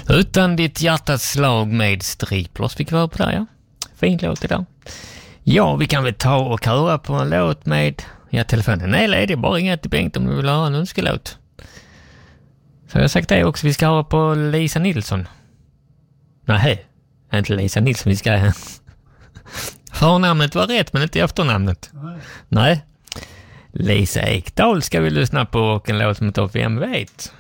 Utan ditt hjärtas slag med Striplers fick vi höra på där, ja. Fin låt idag. Ja, vi kan väl ta och köra på en låt med... Ja, telefonen är ledig, bara ringa till Bengt om du vill ha en önskelåt. Så jag har sagt det också, vi ska höra på Lisa Nilsson. Nej, inte Lisa Nilsson, vi ska... Förnamnet var rätt, men inte efternamnet. Nej. Lisa Ekdahl ska vi lyssna på och en låt som heter Vem vet?